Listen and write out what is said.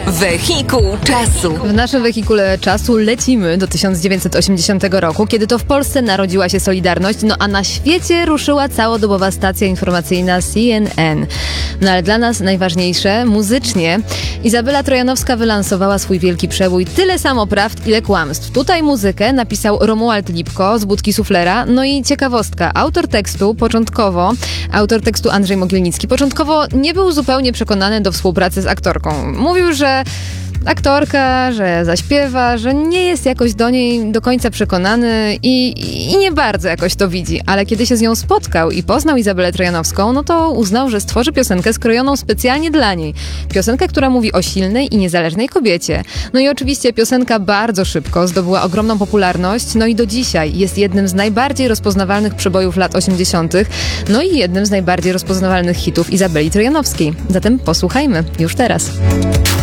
Wehikuł czasu. W naszym wehikule czasu lecimy do 1980 roku, kiedy to w Polsce narodziła się Solidarność, a na świecie ruszyła całodobowa stacja informacyjna CNN. Ale dla nas najważniejsze, muzycznie, Izabela Trojanowska wylansowała swój wielki przebój Tyle samo prawd, ile kłamstw. Tutaj muzykę napisał Romuald Lipko z Budki Suflera. I ciekawostka, autor tekstu Andrzej Mogielnicki, początkowo nie był zupełnie przekonany do współpracy z aktorką. Mówił, że aktorka, że zaśpiewa, że nie jest jakoś do niej do końca przekonany i nie bardzo jakoś to widzi. Ale kiedy się z nią spotkał i poznał Izabelę Trojanowską, to uznał, że stworzy piosenkę skrojoną specjalnie dla niej. Piosenkę, która mówi o silnej i niezależnej kobiecie. I oczywiście piosenka bardzo szybko zdobyła ogromną popularność, i do dzisiaj jest jednym z najbardziej rozpoznawalnych przebojów lat 80., i jednym z najbardziej rozpoznawalnych hitów Izabeli Trojanowskiej. Zatem posłuchajmy już teraz.